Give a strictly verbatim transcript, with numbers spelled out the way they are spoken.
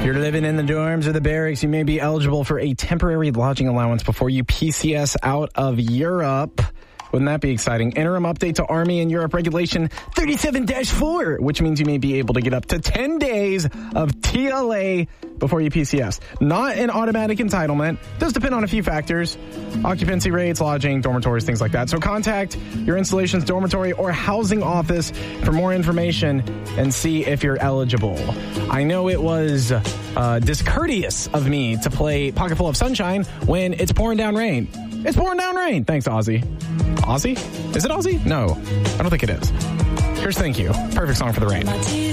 you're living in the dorms or the barracks, you may be eligible for a temporary lodging allowance before you P C S out of Europe. Wouldn't that be exciting? Interim update to Army and Europe Regulation thirty-seven dash four, which means you may be able to get up to ten days of T L A before you P C S. Not an automatic entitlement. Does depend on a few factors. Occupancy rates, lodging, dormitories, things like that. So contact your installation's dormitory or housing office for more information and see if you're eligible. I know it was uh, discourteous of me to play Pocketful of Sunshine when it's pouring down rain. It's pouring down rain. Thanks, Ozzy. Ozzy? Is it Ozzy? No, I don't think it is. Here's Thank You. Perfect song for the rain.